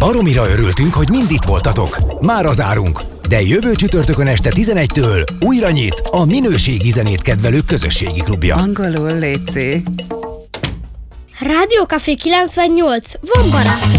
Baromira örültünk, hogy mind itt voltatok. Mára zárunk, de jövő csütörtökön este 11-től újra nyit a minőségi zenét kedvelők közösségi klubja. Angolul létszi. Rádió Café 98. Van barát.